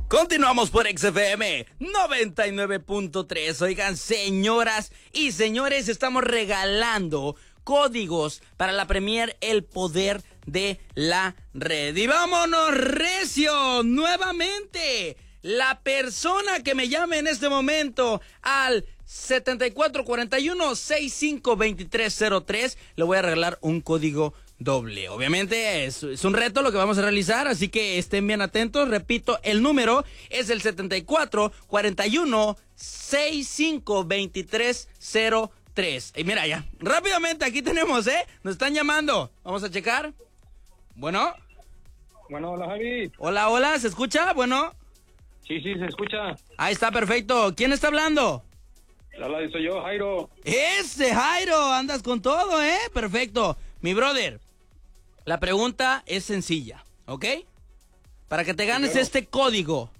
Continuamos por XFM 99.3. Oigan, señoras y señores, estamos regalando códigos para la premier El Poder de la Red. Y vámonos recio, nuevamente. La persona que me llame en este momento al 7441-652303, le voy a regalar un código doble. Obviamente es un reto lo que vamos a realizar, así que estén bien atentos. Repito, el número es el 7441-652303. Y mira ya, rápidamente aquí tenemos, nos están llamando. Vamos a checar. Bueno. Bueno, hola Javi. Hola, ¿se escucha? Bueno. Sí, se escucha. Ahí está, perfecto. ¿Quién está hablando? Hola, soy yo, Jairo. Ese Jairo, andas con todo, perfecto. Mi brother, la pregunta es sencilla, ¿ok? Para que te ganes este código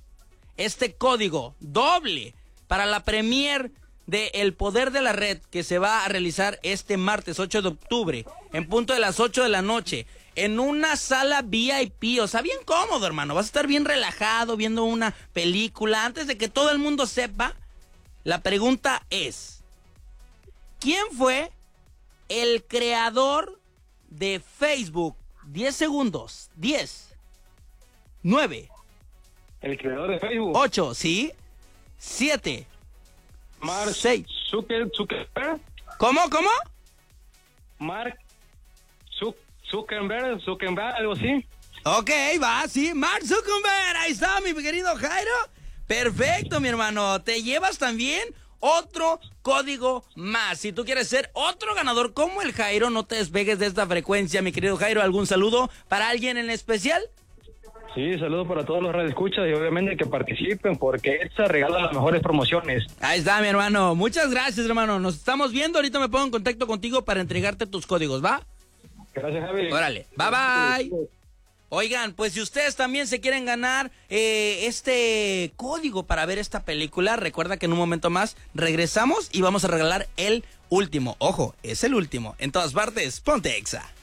doble para la premier de El Poder de la Red, que se va a realizar este martes 8 de octubre, en punto de las 8 de la noche, en una sala VIP, o sea, bien cómodo, hermano. Vas a estar bien relajado viendo una película. Antes de que todo el mundo sepa, la pregunta es, ¿quién fue el creador de Facebook? 10 segundos. 10, 9. ¿El creador de Facebook? 8, ¿sí? 7, Mark 6. Zuckerberg. ¿Cómo? Mark Zuckerberg, algo así. Ok, va, sí. Mark Zuckerberg. Ahí está, mi querido Jairo. Perfecto, mi hermano. Te llevas también otro código más. Si tú quieres ser otro ganador como el Jairo, no te despegues de esta frecuencia, mi querido Jairo. ¿Algún saludo para alguien en especial? Sí, saludos para todos los radioescuchas y obviamente que participen porque esta regala las mejores promociones. Ahí está, mi hermano. Muchas gracias, hermano. Nos estamos viendo. Ahorita me pongo en contacto contigo para entregarte tus códigos, ¿va? Gracias, Javi. Órale. Bye. Oigan, pues si ustedes también se quieren ganar este código para ver esta película, recuerda que en un momento más regresamos y vamos a regalar el último. Ojo, es el último. En todas partes, ponte Exa.